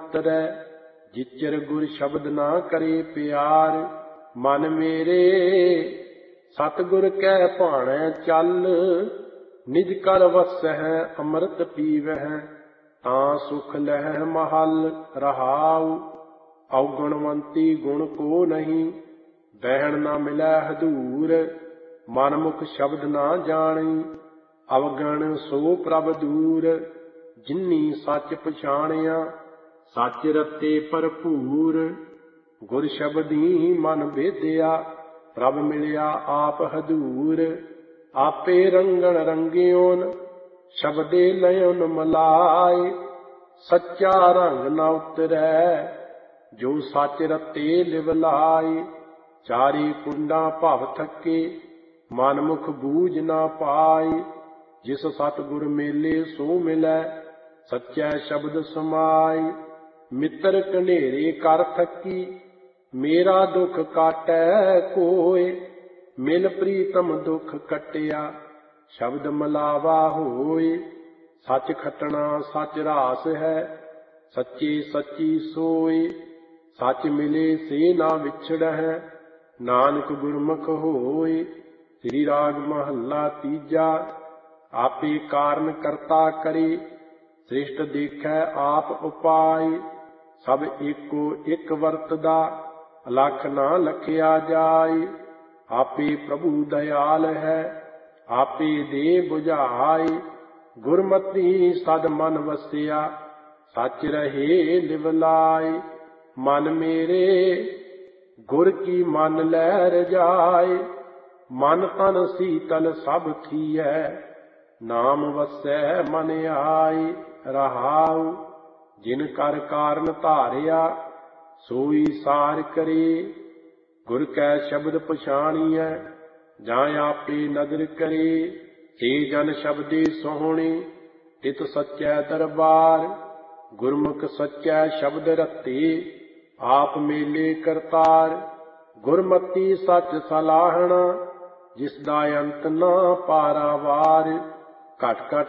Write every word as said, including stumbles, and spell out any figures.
ਉਤਰੈ। ਜਿਚਰ ਗੁਰ ਸ਼ਬਦ ਨਾ ਕਰੇ ਪਿਆਰ, ਮਨ ਮੇਰੇ ਸਤਿਗੁਰ ਕੈ ਭਾਣੈ ਚੱਲ। ਨਿਜ ਕਰ ਵਸਹਿ ਅੰਮ੍ਰਿਤ ਪੀਵਹਿ, ਤਾਂ ਸੁਖ ਲਹਿ ਮਹਲ ਰਹਾਉ। ਔਗੁਣਵੰਤੀ ਗੁਣ ਕੋ ਨਹੀਂ, ਬਹਿਣ ਨਾ ਮਿਲੈ ਹਦੂਰ। ਮਨ ਮੁਖ ਸ਼ਬਦ ਨਾ ਜਾਣੀ, ਅਵਗਣ ਸੋ ਪ੍ਰਭ ਦੂਰ। ਜਿਨੀ ਸੱਚ ਪਛਾਣਿਆ, ਸੱਚ ਰਤੇ ਭਰਪੂਰ। ਗੁਰ ਸ਼ਬਦੀ ਮਨ ਭੇਦਿਆ, ਪ੍ਰਭ ਮਿਲਿਆ ਆਪ ਹਦੂਰ। ਆਪੇ ਰੰਗਣ ਰੰਗਿਓਨ, ਸ਼ਬਦੇ ਲਇਓਨ ਮਲਾਏ। ਸੱਚਾ ਰੰਗ ਨਾ ਉਤਰੈ, ਜੋ ਸੱਚ ਰਤੇ ਲਿਵ ਲਾਏ। ਚਾਰੀ ਕੁੰਡਾਂ ਭਵ ਥਕੇ, ਮਨ ਮੁਖ ਬੂਝ ਨਾ ਪਾਏ। ਜਿਸ ਸਤਿਗੁਰ ਮੇਲੇ ਸੋ ਮਿਲੈ, ਸੱਚੈ ਸ਼ਬਦ ਸਮਾਏ। ਮਿੱਤਰ ਕਨੇਰੇ ਕਰ ਥਕੀ, ਮੇਰਾ ਦੁੱਖ ਕਾਟੈ ਕੋਇ। ਮਿਲ ਪ੍ਰੀਤਮ ਦੁੱਖ ਕਟਿਆ, ਸ਼ਬਦ ਮਲਾਵਾ ਹੋਇ। ਸੱਚ ਖਟਣਾ ਸੱਚ ਰਾਸ ਹੈ, ਸੱਚੇ ਸੱਚੀ ਸੋਇ। ਸੱਚ ਮਿਲੇ ਸੇ ਨਾ ਵਿਛੜਹਿ, ਨਾਨਕ ਗੁਰਮੁਖ ਹੋਇ। ਸ੍ਰੀ ਰਾਗ ਮਹੱਲਾ ਤੀਜਾ। ਆਪੇ ਕਾਰਨ ਕਰਤਾ ਕਰੇ, ਸ੍ਰਿਸ਼ਟ ਦੇਖੈ ਆਪ ਉਪਾਇ। ਸਭ ਏਕੋ ਇੱਕ ਵਰਤਦਾ, ਅਲਖ ਨਾ ਲਖਿਆ ਜਾਇ। ਆਪੇ ਪ੍ਰਭੂ ਦਇਆਲ ਹੈ, ਆਪੇ ਦੇ ਬੁਝਾਇ। ਗੁਰਮਤਿ ਸਦ ਮਨ ਵਸਿਆ, ਸੱਚ ਰਹੇ ਲਿਵ ਲਾਇ। ਮਨ ਮੇਰੇ ਗੁਰ ਕੀ ਮਨ ਲੈ ਰਜਾਇ, ਮਨ ਤਨ ਸੀਤਲ ਸਭ ਥੀਐ। ਨਾਮ ਵਸੈ ਮਨ ਆਇ ਰਹਾਉ। ਜਿਨ ਕਰ ਕਾਰਨ ਧਾਰਿਆ, ਸੋਈ ਸਾਰ ਕਰੇ। ਗੁਰ ਕੈ ਸ਼ਬਦ ਪਛਾਣੀਐ, ਜਾਂ ਆਪੇ ਨਦਰ ਕਰੇ। ਤੇ ਜਨ ਸ਼ਬਦੇ ਸੋਹਣੇ, ਤਿਤ ਸੱਚੈ ਦਰਬਾਰ। ਗੁਰਮੁਖ ਸੱਚੈ ਸ਼ਬਦ ਰਤੇ, ਆਪ ਮੇਲੇ ਕਰਤਾਰ। ਗੁਰਮਤਿ ਸੱਚ ਸਲਾਹਣਾ, ਜਿਸ ਦਾ ਅੰਤ ਨਾ ਪਾਰਾਵਾਰ। ਘਟ ਘਟ